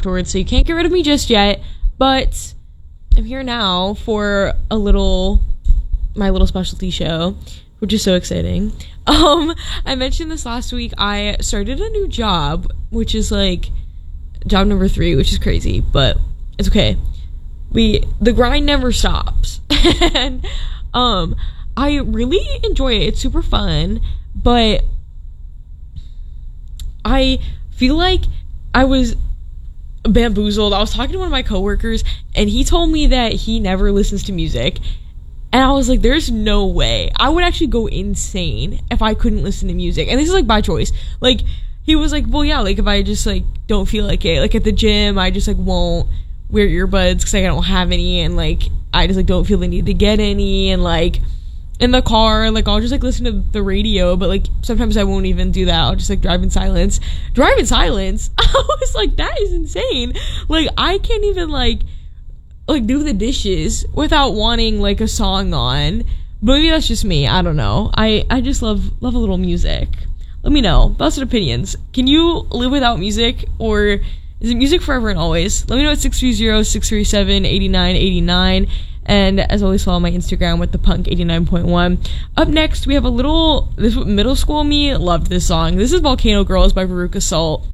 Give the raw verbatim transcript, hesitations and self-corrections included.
afterwards, so you can't get rid of me just yet. But I'm here now for a little, my little specialty show, which is so exciting. Um, I mentioned this last week. I started a new job, which is like job number three, which is crazy, but it's okay. We the grind never stops, and um, I really enjoy it. It's super fun, but I feel like I was bamboozled. I was talking to one of my coworkers, and he told me that he never listens to music. And I was like, there's no way. I would actually go insane if I couldn't listen to music. And this is like by choice. Like, he was like, well, yeah, like if I just like don't feel like it. Like at the gym, I just like won't wear earbuds because like I don't have any. And like, I just like don't feel the need to get any. And like in the car, like I'll just like listen to the radio. But like sometimes I won't even do that. I'll just like drive in silence. Drive in silence? I was like, that is insane. Like I can't even like like do the dishes without wanting like a song on. But maybe that's just me. I don't know. I I just love love a little music. Let me know. Thoughts and opinions. Can you live without music, or is it music forever and always? Let me know at six three zero, six three seven, eight nine eight nine. And as always, follow my Instagram with the punk eighty-nine point one. Up next, we have a little, this middle school me loved this song. This is Volcano Girls by Veruca Salt.